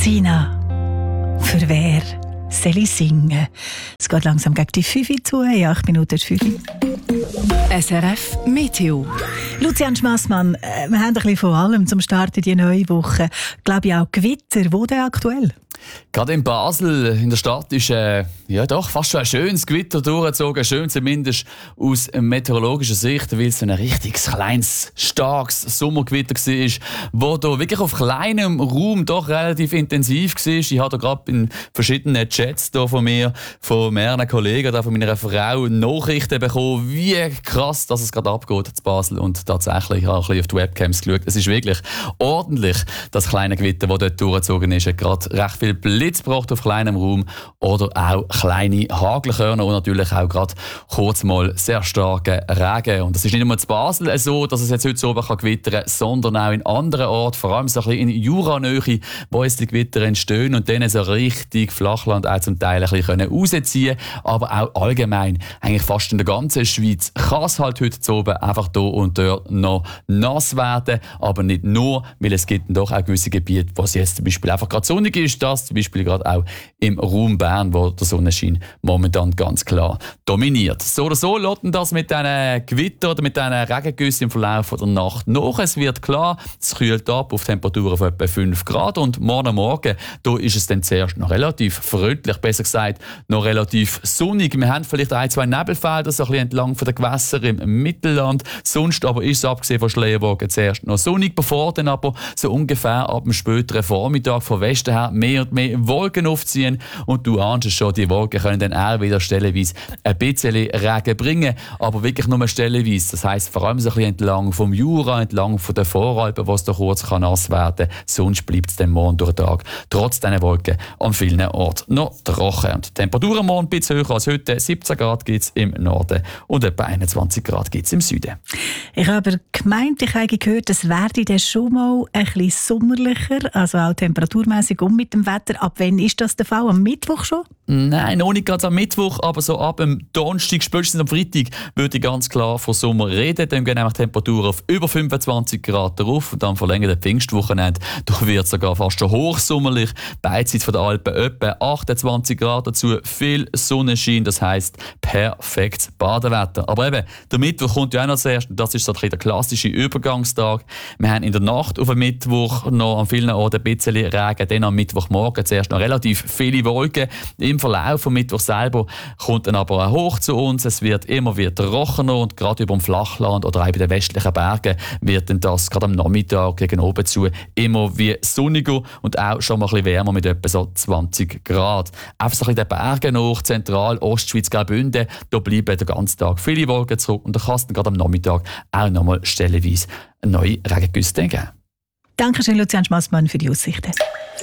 Sina, für wer soll ich singen? Es geht langsam gegen die 5 zu, 8 Minuten 5. SRF Meteo. Lucian Schmassmann, wir haben ein bisschen von allem zum Start in die neue Woche. Glaube ich auch Gewitter. Wo denn aktuell? Gerade in Basel, in der Stadt, ist doch fast schon ein schönes Gewitter durchgezogen. Schön zumindest aus meteorologischer Sicht, weil es so ein richtig kleines, starkes Sommergewitter war, das wirklich auf kleinem Raum doch relativ intensiv war. Ich habe gerade in verschiedenen Chats von mir, von mehreren Kollegen, von meiner Frau Nachrichten bekommen, wie krass dass es gerade abgeht in Basel. Und tatsächlich habe ich ein bisschen auf die Webcams geschaut. Es ist wirklich ordentlich, das kleine Gewitter, das dort durchgezogen ist. Gerade recht viel Blitz gebracht auf kleinem Raum oder auch kleine Hagelkörner und natürlich auch gerade kurz mal sehr starke Regen. Und das ist nicht nur in Basel so, dass es jetzt heute so oben gewittern kann, sondern auch in anderen Orten, vor allem so ein bisschen in Juranähe, wo jetzt die Gewitter entstehen und dann so richtig Flachland auch zum Teil ein bisschen rausziehen können. Aber auch allgemein, eigentlich fast in der ganzen Schweiz, kann es halt heute zu oben einfach hier und dort noch nass werden. Aber nicht nur, weil es gibt doch auch gewisse Gebiete, wo es jetzt zum Beispiel einfach gerade sonnig ist. Das zum Beispiel gerade auch im Raum Bern, wo der Sonnenschein momentan ganz klar dominiert. So oder so lässt das mit diesen Gewitter oder mit diesen Regengüssen im Verlauf der Nacht nach. Es wird klar, es kühlt ab auf Temperaturen von etwa 5 Grad und Morgen da ist es dann zuerst noch relativ freundlich, besser gesagt noch relativ sonnig. Wir haben vielleicht 1-2 Nebelfelder so ein bisschen entlang von den Gewässern im Mittelland. Sonst aber ist es abgesehen von Schleierwogen zuerst noch sonnig, bevor dann aber so ungefähr ab dem späteren Vormittag von Westen her mehr und mehr Wolken aufziehen. Und du ahnst es schon, die Wolken können dann auch wieder stellenweise ein bisschen Regen bringen, aber wirklich nur stellenweise. Das heisst vor allem so ein bisschen entlang vom Jura, entlang von den Voralpen, wo es da kurz nass werden kann. Sonst bleibt es dann morgen durch den Tag trotz dieser Wolken an vielen Orten noch trocken. Und die Temperaturen morgen ein bisschen höher als heute. 17 Grad gibt es im Norden und etwa 21 Grad gibt es im Süden. Ich habe aber gemeint, ich habe gehört, es werde dann schon mal ein bisschen sommerlicher, also auch temperaturmäßig mit dem Wetter. Ab wann ist das der Fall? Am Mittwoch schon? Nein, noch nicht ganz am Mittwoch, aber so ab dem Donnerstag, spätestens am Freitag, würde ich ganz klar von Sommer reden. Dann gehen nämlich Temperaturen auf über 25 Grad drauf und dann verlängert der Pfingstwochenende. Da wird es sogar fast schon hochsommerlich. Beidseits von den Alpen etwa 28 Grad dazu, viel Sonnenschein, das heisst perfektes Badewetter. Aber eben, der Mittwoch kommt ja auch noch zuerst und das ist so ein bisschen der klassische Übergangstag. Wir haben in der Nacht auf dem Mittwoch noch an vielen Orten ein bisschen Regen, dann am Mittwochmorgen zuerst noch relativ viele Wolken. Im Verlauf vom Mittwoch selber kommt dann aber auch hoch zu uns. Es wird immer wieder trockener und gerade über dem Flachland oder auch bei den westlichen Bergen wird dann das gerade am Nachmittag gegen oben zu immer wie sonniger und auch schon mal ein bisschen wärmer mit etwa so 20 Grad. Einfach so ein bisschen den Bergen nach, Zentral-, Ostschweiz, Graubünden, da bleiben den ganzen Tag viele Wolken zurück und da kann es dann gerade am Nachmittag auch noch mal stellenweise neue Regengüsse geben. Dankeschön, Lucian Schmassmann, für die Aussichten.